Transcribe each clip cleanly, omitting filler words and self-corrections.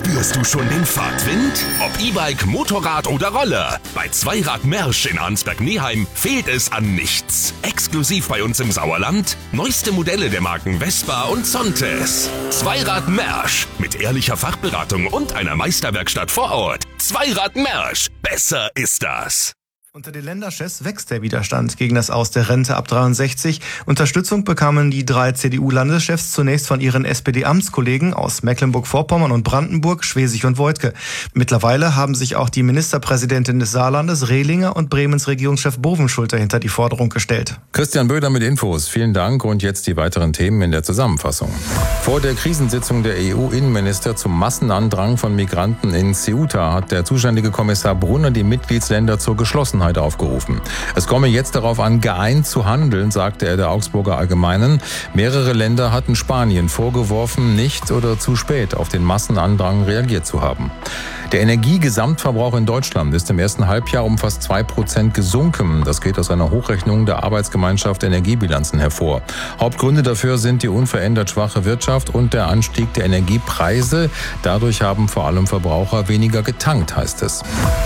Spürst du schon den Fahrtwind? Ob E-Bike, Motorrad oder Roller. Bei Zweirad Mersch in Arnsberg-Neheim fehlt es an nichts. Exklusiv bei uns im Sauerland neueste Modelle der Marken Vespa und Sontes. Zweirad Mersch mit ehrlicher Fachberatung und einer Meisterwerkstatt vor Ort. Zweirad Mersch. Besser ist das. Unter den Länderchefs wächst der Widerstand gegen das Aus der Rente ab 63. Unterstützung bekamen die 3 CDU-Landeschefs zunächst von ihren SPD-Amtskollegen aus Mecklenburg-Vorpommern und Brandenburg, Schwesig und Voigtke. Mittlerweile haben sich auch die Ministerpräsidentin des Saarlandes, Rehlinger, und Bremens Regierungschef Bovenschulte hinter die Forderung gestellt. Christian Böder mit Infos. Vielen Dank und jetzt die weiteren Themen in der Zusammenfassung. Vor der Krisensitzung der EU-Innenminister zum Massenandrang von Migranten in Ceuta hat der zuständige Kommissar Brunner die Mitgliedsländer zur Geschlossenheit aufgerufen. Es komme jetzt darauf an, geeint zu handeln, sagte er der Augsburger Allgemeinen. Mehrere Länder hatten Spanien vorgeworfen, nicht oder zu spät auf den Massenandrang reagiert zu haben. Der Energiegesamtverbrauch in Deutschland ist im ersten Halbjahr um fast 2% gesunken. Das geht aus einer Hochrechnung der Arbeitsgemeinschaft Energiebilanzen hervor. Hauptgründe dafür sind die unverändert schwache Wirtschaft und der Anstieg der Energiepreise. Dadurch haben vor allem Verbraucher weniger getankt, heißt es.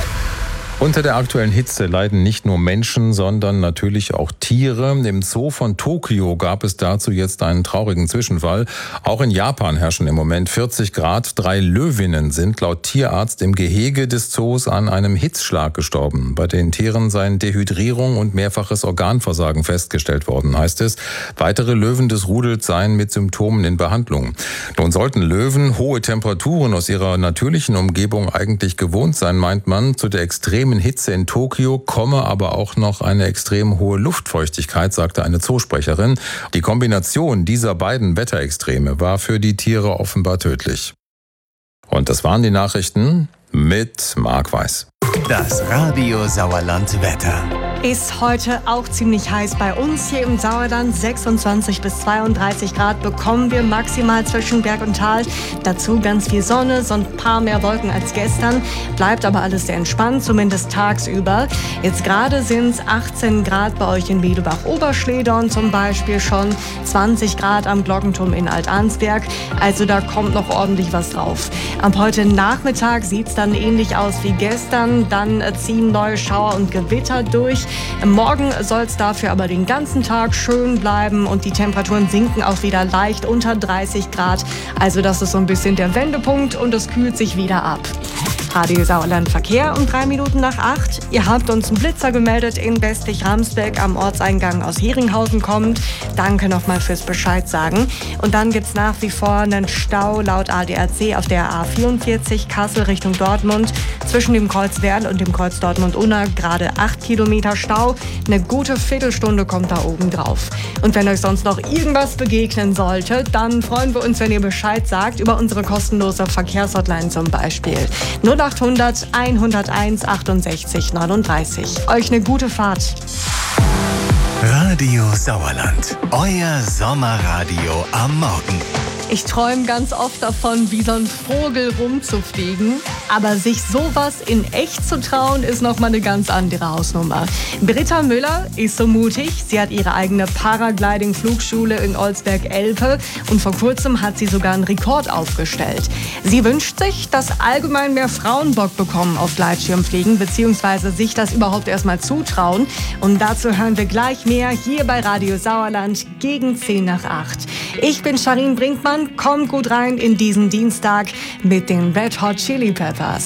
Unter der aktuellen Hitze leiden nicht nur Menschen, sondern natürlich auch Tiere. Im Zoo von Tokio gab es dazu jetzt einen traurigen Zwischenfall. Auch in Japan herrschen im Moment 40 Grad. 3 Löwinnen sind laut Tierarzt im Gehege des Zoos an einem Hitzschlag gestorben. Bei den Tieren seien Dehydrierung und mehrfaches Organversagen festgestellt worden, heißt es. Weitere Löwen des Rudels seien mit Symptomen in Behandlung. Nun sollten Löwen hohe Temperaturen aus ihrer natürlichen Umgebung eigentlich gewohnt sein, meint man. Zu der extremen Hitze in Tokio komme aber auch noch eine extrem hohe Luftfeuchtigkeit, sagte eine Zoosprecherin. Die Kombination dieser beiden Wetterextreme war für die Tiere offenbar tödlich. Und das waren die Nachrichten mit Marc Weiß. Das Radio Sauerland Wetter. Ist heute auch ziemlich heiß bei uns hier im Sauerland. 26 bis 32 Grad bekommen wir maximal zwischen Berg und Tal. Dazu ganz viel Sonne, so ein paar mehr Wolken als gestern. Bleibt aber alles sehr entspannt, zumindest tagsüber. Jetzt gerade sind es 18 Grad bei euch in Wiedebach-Oberschledorn zum Beispiel schon. 20 Grad am Glockenturm in Alt-Arnsberg. Also da kommt noch ordentlich was drauf. Ab heute Nachmittag sieht es dann ähnlich aus wie gestern. Dann ziehen neue Schauer und Gewitter durch. Morgen soll es dafür aber den ganzen Tag schön bleiben und die Temperaturen sinken auch wieder leicht unter 30 Grad. Also das ist so ein bisschen der Wendepunkt und es kühlt sich wieder ab. Radio Sauerland Verkehr um 3 Minuten nach 8. Ihr habt uns einen Blitzer gemeldet in Westlich-Ramsbeck am Ortseingang aus Heringhausen kommend. Danke nochmal fürs Bescheid sagen. Und dann gibt's nach wie vor einen Stau laut ADAC auf der A44 Kassel Richtung Dortmund. Zwischen dem Kreuz Werl und dem Kreuz Dortmund-Unna gerade 8 Kilometer Stau. Eine gute Viertelstunde kommt da oben drauf. Und wenn euch sonst noch irgendwas begegnen sollte, dann freuen wir uns, wenn ihr Bescheid sagt über unsere kostenlose Verkehrshotline zum Beispiel. 0800 101 68 39. Euch eine gute Fahrt. Radio Sauerland. Euer Sommerradio am Morgen. Ich träume ganz oft davon, wie so ein Vogel rumzufliegen. Aber sich sowas in echt zu trauen, ist nochmal eine ganz andere Hausnummer. Britta Müller ist so mutig. Sie hat ihre eigene Paragliding-Flugschule in Olsberg-Elpe. Und vor kurzem hat sie sogar einen Rekord aufgestellt. Sie wünscht sich, dass allgemein mehr Frauen Bock bekommen auf Gleitschirmfliegen, beziehungsweise sich das überhaupt erstmal zutrauen. Und dazu hören wir gleich mehr hier bei Radio Sauerland gegen 10 nach 8. Ich bin Sharin Brinkmann. Kommt gut rein in diesen Dienstag mit den Red Hot Chili Peppers.